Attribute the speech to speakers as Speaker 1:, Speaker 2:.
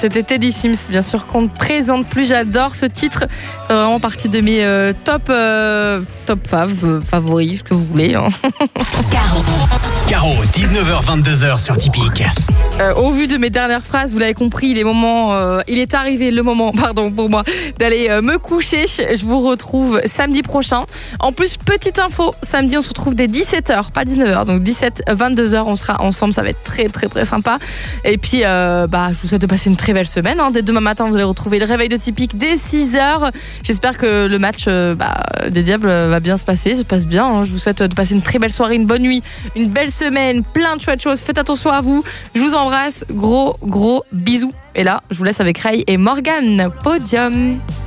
Speaker 1: C'était Teddy Swims, bien sûr, qu'on ne présente plus. J'adore ce titre. C'est vraiment partie de mes top favoris, ce que vous voulez. Hein.
Speaker 2: Caro, 19h-22h sur Typique.
Speaker 1: Au vu de mes dernières phrases, vous l'avez compris, il est arrivé le moment, pour moi, d'aller me coucher. Je vous retrouve samedi prochain. En plus, petite info, samedi on se retrouve dès 17h, pas 19h, donc 17-22h, on sera ensemble, ça va être très très très sympa. Et puis, je vous souhaite de passer une très belle semaine. Dès demain matin, vous allez retrouver le réveil de Typique dès 6h. J'espère que le match des Diables va bien se passer, se passe bien. Je vous souhaite de passer une très belle soirée, une bonne nuit, une belle semaine, plein de chouettes choses. Faites attention à vous. Je vous embrasse, gros bisous. Et là, je vous laisse avec Ray et Morgane, Podium.